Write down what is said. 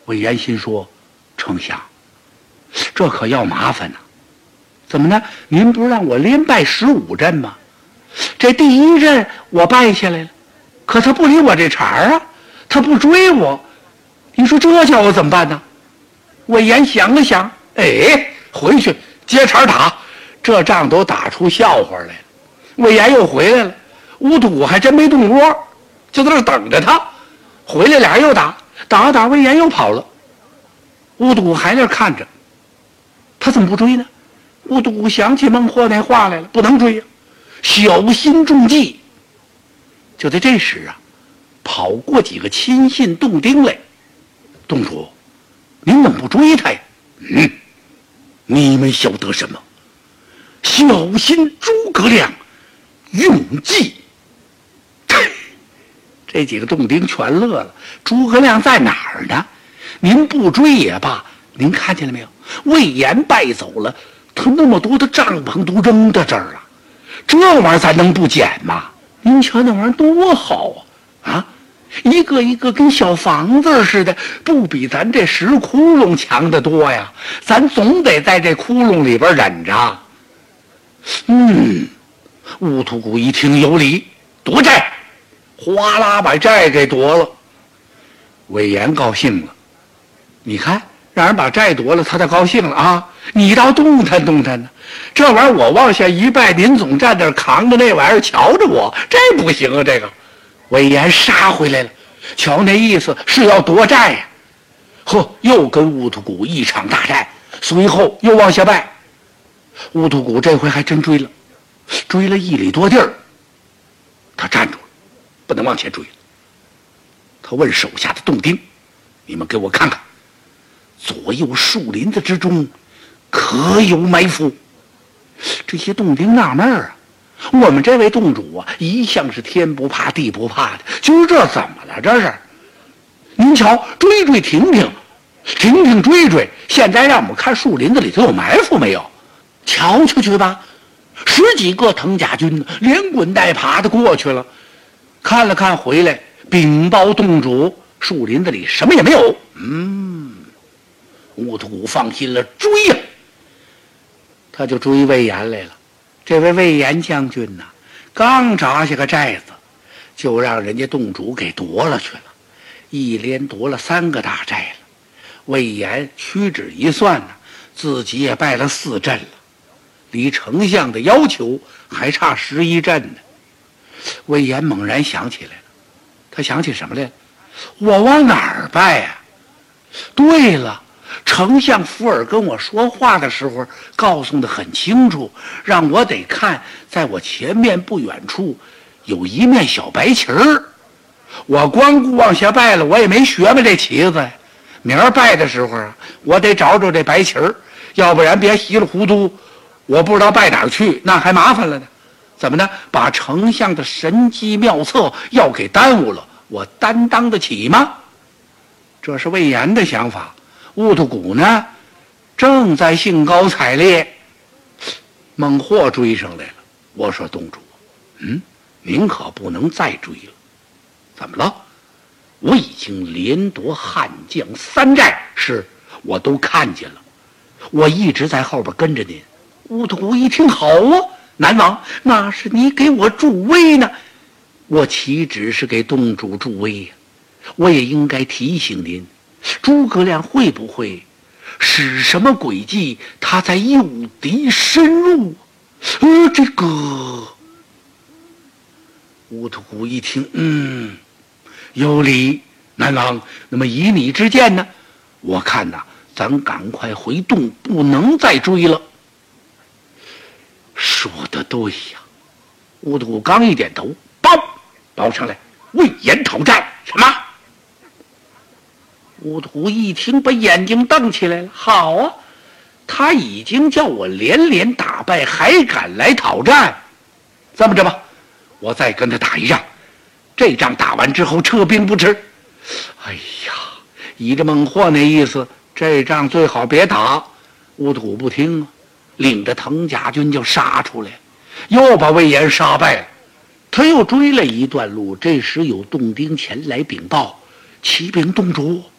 魏延心说：“丞相，这可要麻烦呢。怎么呢？您不是让我连拜15阵吗？这第1阵我拜下来了，可他不理我这茬啊，他不追我，你说这叫我怎么办呢？”魏延想了想，回去接茬打，这仗都打出笑话来了。魏延又回来了，乌土谷还真没动窝，就在那等着他。回来俩人又打，打魏延又跑了。乌土谷还在那看着，他怎么不追呢？乌土谷想起孟获那话来了，不能追呀，小心中计。就在这时啊，跑过几个亲信洞丁来。洞主，您怎么不追他呀？你们晓得什么？小心诸葛亮用计。这几个洞丁全乐了。诸葛亮在哪儿呢？您不追也罢，您看见了没有？魏延败走了，他那么多的帐篷都扔到这儿了，这玩意儿咱能不捡吗？您瞧那玩意儿多好啊！一个一个跟小房子似的，不比咱这石窟窿强得多呀。咱总得在这窟窿里边忍着。乌土谷一听有理，夺寨，哗啦把寨给夺了。魏延高兴了，你看让人把寨夺了，他倒高兴了啊！你倒动弹动弹呢，这玩意儿我往下一拜，您总站那儿扛着那玩意儿瞧着我，这不行啊！这个魏延杀回来了，瞧那意思是要夺寨呀！又跟乌土谷一场大战，随后又往下拜。乌土谷这回还真追了1里多地儿，他站住了，不能往前追了。他问手下的洞丁：“你们给我看看，左右树林子之中可有埋伏？”这些洞丁纳闷啊，我们这位洞主啊，一向是天不怕地不怕的，今儿这怎么了？这是？您瞧，追停追，现在让我们看树林子里头有埋伏没有？瞧瞧去吧！10几个藤甲军连滚带爬的过去了，看了看回来，禀报洞主，树林子里什么也没有。乌土谷放心了，追呀！他就追魏延来了。这位魏延将军呐，刚扎下个寨子，就让人家洞主给夺了去了，一连夺了3个大寨了。魏延屈指一算呢，自己也败了4阵了，离丞相的要求还差11阵呢。魏延猛然想起来了，他想起什么来了？我往哪儿拜啊？对了，丞相福尔跟我说话的时候告诉得很清楚，让我得看在我前面不远处有一面小白旗儿。我光顾往下拜了，我也没学吧这旗子呀。明儿拜的时候啊，我得找找这白旗儿，要不然别稀里糊涂，我不知道拜哪儿去，那还麻烦了呢。怎么呢？把丞相的神机妙策要给耽误了，我担当得起吗？这是魏延的想法。乌土谷呢，正在兴高采烈。孟获追上来了。我说洞主，您可不能再追了。怎么了？我已经连夺汉将3寨，是我都看见了，我一直在后边跟着您。乌土谷一听，好啊，南王，那是你给我助威呢。我岂止是给洞主助威呀，我也应该提醒您，诸葛亮会不会使什么诡计，他在诱敌深入？这个乌土谷一听，有理，南王。那么以你之见呢？我看呐，咱赶快回洞，不能再追了。说得对呀！乌土谷刚一点头，报上来，魏延讨寨。什么？乌土谷一听，把眼睛瞪起来了。好啊，他已经叫我连打败，还敢来讨战？这么着吧，我再跟他打一仗，这仗打完之后撤兵不迟。哎呀，依着孟获那意思，这仗最好别打。乌土谷不听啊，领着藤甲军就杀出来，又把魏延杀败了。他又追了一段路，这时有洞丁前来禀报：启禀洞主，